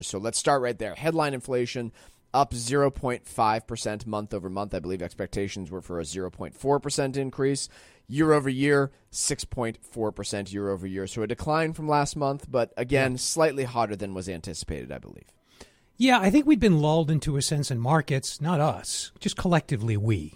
So let's start right there. Headline inflation up 0.5% month over month. I believe expectations were for a 0.4% increase. Year over year, 6.4% year over year. So a decline from last month, but again, slightly hotter than was anticipated, I believe. Yeah, I think we'd been lulled into a sense in markets, not us, just collectively we,